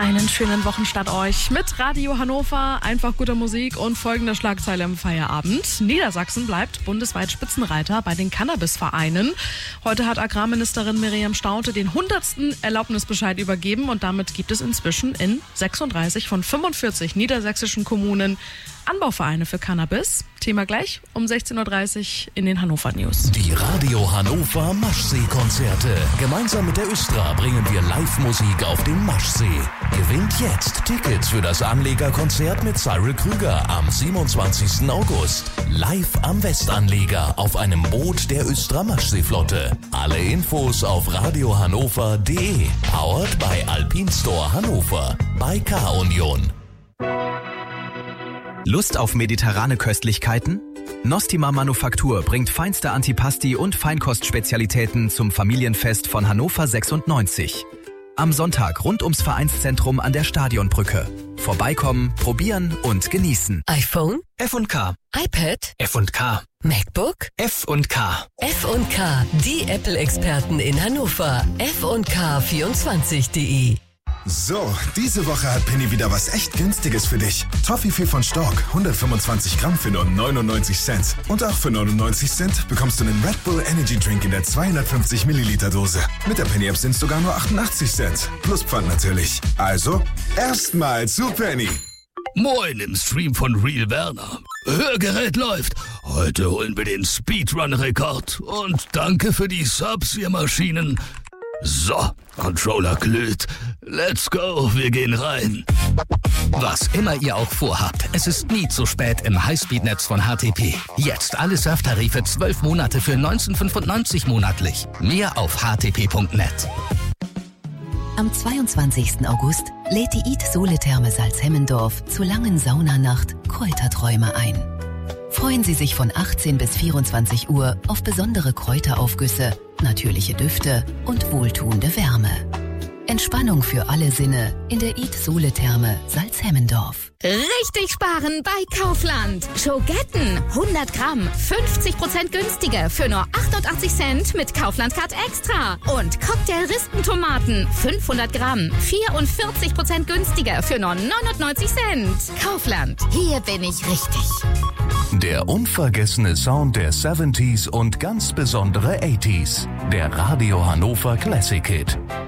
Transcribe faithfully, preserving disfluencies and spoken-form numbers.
Einen schönen Wochenstart euch mit Radio Hannover, einfach guter Musik und folgender Schlagzeile im Feierabend. Niedersachsen bleibt bundesweit Spitzenreiter bei den Cannabisvereinen. Heute hat Agrarministerin Miriam Staudte den hundertsten Erlaubnisbescheid übergeben und damit gibt es inzwischen in sechsunddreißig von fünfundvierzig niedersächsischen Kommunen Anbauvereine für Cannabis. Thema gleich um sechzehn Uhr dreißig in den Hannover News. Die Radio Hannover Maschsee-Konzerte. Gemeinsam mit der Östra bringen wir Live-Musik auf den Maschsee. Gewinnt jetzt Tickets für das Anlegerkonzert mit Cyril Krüger am siebenundzwanzigsten August. Live am Westanleger auf einem Boot der Östra Maschseeflotte. Alle Infos auf radiohannover punkt de. Powered by Alpin Store Hannover. Bei K-Union. Lust auf mediterrane Köstlichkeiten? Nostima Manufaktur bringt feinste Antipasti und Feinkostspezialitäten zum Familienfest von Hannover sechsundneunzig. Am Sonntag rund ums Vereinszentrum an der Stadionbrücke. Vorbeikommen, probieren und genießen. iPhone? F und K. iPad? F und K. MacBook? F und K. F und K, die Apple-Experten in Hannover. F und K vierundzwanzig punkt de. So, diese Woche hat Penny wieder was echt Günstiges für dich. Toffifee von Stork, hundertfünfundzwanzig Gramm für nur neunundneunzig Cent. Und auch für neunundneunzig Cent bekommst du einen Red Bull Energy Drink in der zweihundertfünfzig Milliliter Dose. Mit der Penny App sind es sogar nur achtundachtzig Cent. Plus Pfand natürlich. Also, erstmal zu Penny. Moin im Stream von Real Werner. Hörgerät läuft. Heute holen wir den Speedrun-Rekord. Und danke für die Subs, ihr Maschinen. So, Controller glüht. Let's go, wir gehen rein. Was immer ihr auch vorhabt, es ist nie zu spät im Highspeed-Netz von H T P. Jetzt alle Surftarife zwölf Monate für neunzehnhundertfünfundneunzig monatlich. Mehr auf h t p punkt net. Am zweiundzwanzigsten August lädt die Eat Sole Therme Salzhemmendorf zur langen Saunanacht Kräuterträume ein. Freuen Sie sich von achtzehn bis vierundzwanzig Uhr auf besondere Kräuteraufgüsse, natürliche Düfte und wohltuende Wärme. Entspannung für alle Sinne in der Eat Sole Therme Salzhemmendorf. Richtig sparen bei Kaufland. Schogetten hundert Gramm, fünfzig Prozent günstiger für nur achtundachtzig Cent mit Kaufland Card Extra. Und Cocktail-Rispentomaten fünfhundert Gramm, vierundvierzig Prozent günstiger für nur neunundneunzig Cent. Kaufland, hier bin ich richtig. Der unvergessene Sound der siebziger und ganz besondere achtziger. Der Radio Hannover Classic Hit.